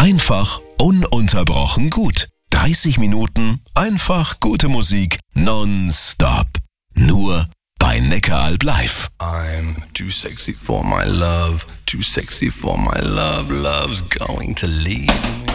Einfach ununterbrochen gut. 30 Minuten einfach gute Musik nonstop. Nur bei Neckaralb live. I'm too sexy for my love, too sexy for my love, love's going to leave me.